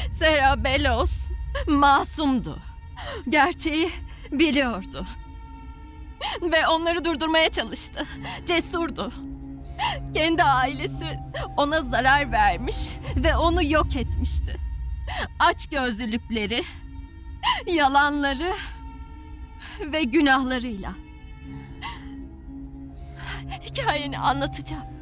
Sera Belos masumdu. Gerçeği biliyordu. Ve onları durdurmaya çalıştı. Cesurdu. Kendi ailesi ona zarar vermiş ve onu yok etmişti. Açgözlülükleri, yalanları ve günahlarıyla. Hikayeni anlatacağım.